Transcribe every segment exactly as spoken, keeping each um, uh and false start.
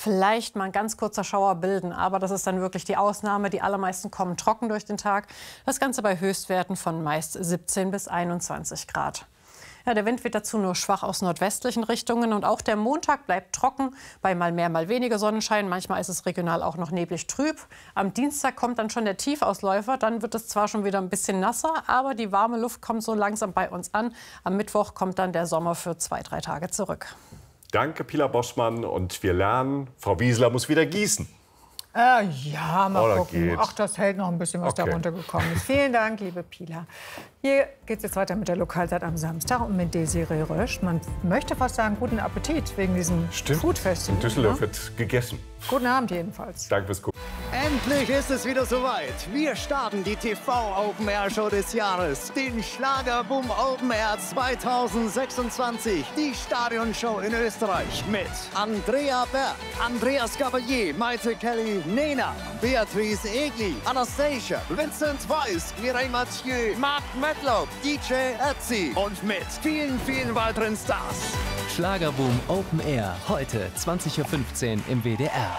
vielleicht mal ein ganz kurzer Schauer bilden. Aber das ist dann wirklich die Ausnahme. Die allermeisten kommen trocken durch den Tag. Das Ganze bei Höchstwerten von meist siebzehn bis einundzwanzig Grad. Ja, der Wind wird dazu nur schwach aus nordwestlichen Richtungen und auch der Montag bleibt trocken, bei mal mehr, mal weniger Sonnenschein. Manchmal ist es regional auch noch neblig trüb. Am Dienstag kommt dann schon der Tiefausläufer, dann wird es zwar schon wieder ein bisschen nasser, aber die warme Luft kommt so langsam bei uns an. Am Mittwoch kommt dann der Sommer für zwei, drei Tage zurück. Danke, Pilar Boschmann, und wir lernen, Frau Wieseler muss wieder gießen. Äh, ja, mal Oder gucken. geht. Ach, das hält noch ein bisschen, was Okay. da runtergekommen ist. Vielen Dank, liebe Pilar. Hier geht es jetzt weiter mit der Lokalzeit am Samstag und mit Desiree Rösch. Man möchte fast sagen, guten Appetit wegen diesem Stimmt. Food Festival. In Düsseldorf ne? wird gegessen. Guten Abend jedenfalls. Danke fürs Gucken. Endlich ist es wieder soweit. Wir starten die T V-Open-Air-Show des Jahres, den Schlagerboom Open Air zweitausendsechsundzwanzig. Die Stadionshow in Österreich mit Andrea Berg, Andreas Gabalier, Maite Kelly, Nena, Beatrice Egli, Anastasia, Vincent Weiss, Mireille Mathieu, Mark Medlock, D J Ötzi und mit vielen, vielen weiteren Stars. Schlagerboom Open Air, heute zwanzig Uhr fünfzehn im W D R.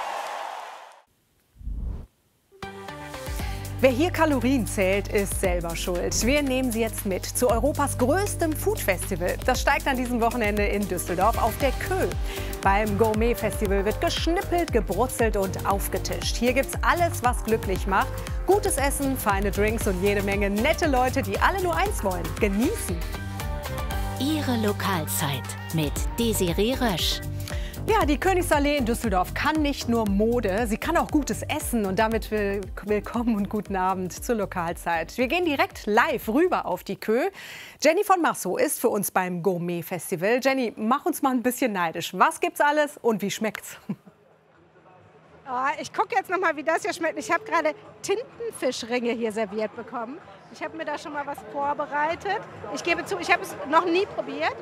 Wer hier Kalorien zählt, ist selber schuld. Wir nehmen Sie jetzt mit zu Europas größtem Food-Festival. Das steigt an diesem Wochenende in Düsseldorf auf der Kö. Beim Gourmet-Festival wird geschnippelt, gebrutzelt und aufgetischt. Hier gibt's alles, was glücklich macht. Gutes Essen, feine Drinks und jede Menge nette Leute, die alle nur eins wollen: genießen. Ihre Lokalzeit mit Desiree Rösch. Ja, die Königsallee in Düsseldorf kann nicht nur Mode, sie kann auch gutes Essen. Und damit will, willkommen und guten Abend zur Lokalzeit. Wir gehen direkt live rüber auf die Kö. Jenny von Masso ist für uns beim Gourmet-Festival. Jenny, mach uns mal ein bisschen neidisch. Was gibt's alles und wie schmeckt's? Oh, ich gucke jetzt noch mal, wie das hier schmeckt. Ich habe gerade Tintenfischringe hier serviert bekommen. Ich habe mir da schon mal was vorbereitet. Ich gebe zu, ich habe es noch nie probiert.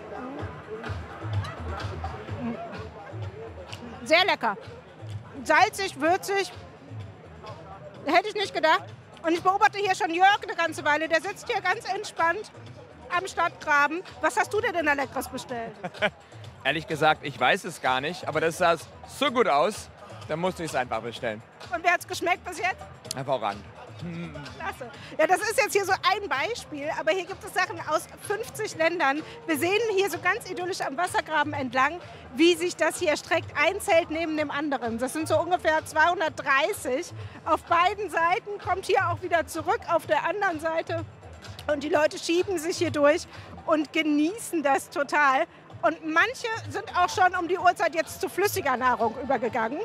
Sehr lecker. Salzig, würzig. Hätte ich nicht gedacht. Und ich beobachte hier schon Jörg eine ganze Weile. Der sitzt hier ganz entspannt am Stadtgraben. Was hast du dir denn da Leckeres bestellt? Ehrlich gesagt, ich weiß es gar nicht. Aber das sah so gut aus, dann musste ich es einfach bestellen. Und wer hat es geschmeckt bis jetzt? Hervorragend. Klasse. Ja, das ist jetzt hier so ein Beispiel, aber hier gibt es Sachen aus fünfzig Ländern. Wir sehen hier so ganz idyllisch am Wassergraben entlang, wie sich das hier streckt. Ein Zelt neben dem anderen. Das sind so ungefähr zweihundertdreißig. Auf beiden Seiten, kommt hier auch wieder zurück auf der anderen Seite. Und die Leute schieben sich hier durch und genießen das total. Und manche sind auch schon um die Uhrzeit jetzt zu flüssiger Nahrung übergegangen.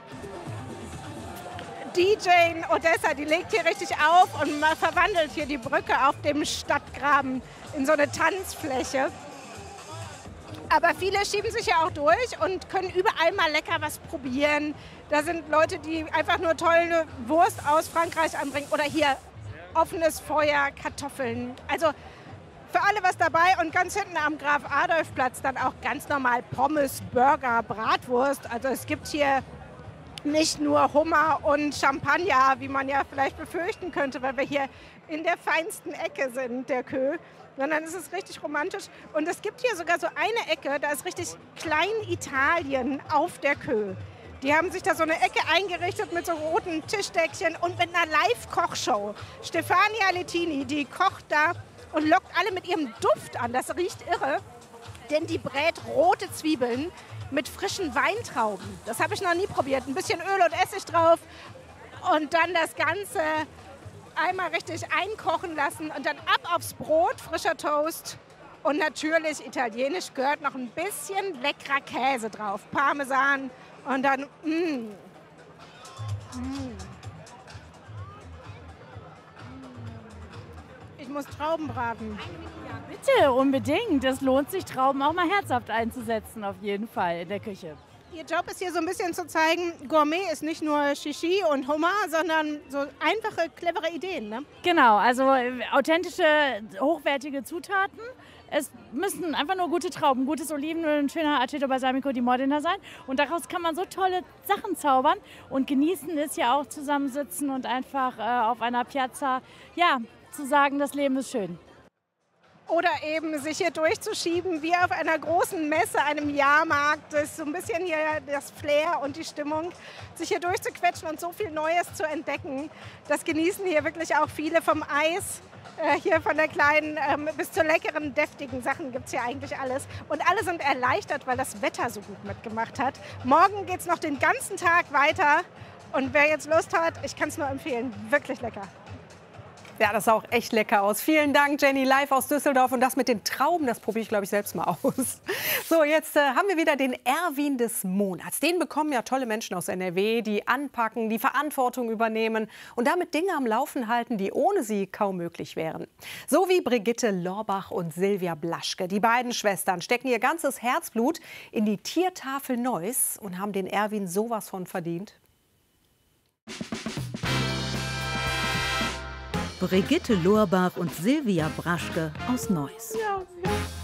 D J Odessa, die legt hier richtig auf und mal verwandelt hier die Brücke auf dem Stadtgraben in so eine Tanzfläche. Aber viele schieben sich ja auch durch und können überall mal lecker was probieren. Da sind Leute, die einfach nur tolle Wurst aus Frankreich anbringen oder hier offenes Feuer, Kartoffeln. Also für alle was dabei und ganz hinten am Graf-Adolf-Platz dann auch ganz normal Pommes, Burger, Bratwurst. Also es gibt hier nicht nur Hummer und Champagner, wie man ja vielleicht befürchten könnte, weil wir hier in der feinsten Ecke sind, der Kö, sondern es ist richtig romantisch. Und es gibt hier sogar so eine Ecke, da ist richtig Klein-Italien auf der Kö. Die haben sich da so eine Ecke eingerichtet mit so roten Tischdeckchen und mit einer Live-Kochshow. Stefania Lettini, die kocht da und lockt alle mit ihrem Duft an. Das riecht irre, denn die brät rote Zwiebeln mit frischen Weintrauben. Das habe ich noch nie probiert. Ein bisschen Öl und Essig drauf und dann das Ganze einmal richtig einkochen lassen und dann ab aufs Brot, frischer Toast und natürlich italienisch gehört noch ein bisschen leckerer Käse drauf. Parmesan und dann mm, mm. Ich muss Trauben braten. Bitte, unbedingt. Es lohnt sich, Trauben auch mal herzhaft einzusetzen, auf jeden Fall in der Küche. Ihr Job ist hier so ein bisschen zu zeigen, Gourmet ist nicht nur Shishi und Hummer, sondern so einfache, clevere Ideen, ne? Genau, also äh, authentische, hochwertige Zutaten. Es müssen einfach nur gute Trauben, gutes Olivenöl, ein schöner Aceto Balsamico di Modena sein. Und daraus kann man so tolle Sachen zaubern. Und genießen ist ja auch zusammensitzen und einfach äh, auf einer Piazza, ja, zu sagen, das Leben ist schön. oder eben sich hier durchzuschieben wie auf einer großen Messe, einem Jahrmarkt. Das ist so ein bisschen hier das Flair und die Stimmung, sich hier durchzuquetschen und so viel Neues zu entdecken. Das genießen hier wirklich auch viele, vom Eis, äh, hier von der kleinen ähm, bis zur leckeren, deftigen Sachen gibt es hier eigentlich alles. Und alle sind erleichtert, weil das Wetter so gut mitgemacht hat. Morgen geht es noch den ganzen Tag weiter. Und wer jetzt Lust hat, ich kann es nur empfehlen, wirklich lecker. Ja, das sah auch echt lecker aus. Vielen Dank, Jenny, live aus Düsseldorf. Und das mit den Trauben, das probiere ich, glaube ich, selbst mal aus. So, jetzt äh, haben wir wieder den Erwin des Monats. Den bekommen ja tolle Menschen aus N R W, die anpacken, die Verantwortung übernehmen und damit Dinge am Laufen halten, die ohne sie kaum möglich wären. So wie Brigitte Lorbach und Silvia Blaschke. Die beiden Schwestern stecken ihr ganzes Herzblut in die Tiertafel Neuss und haben den Erwin sowas von verdient. Brigitte Lorbach und Silvia Blaschke aus Neuss. Ja, ja.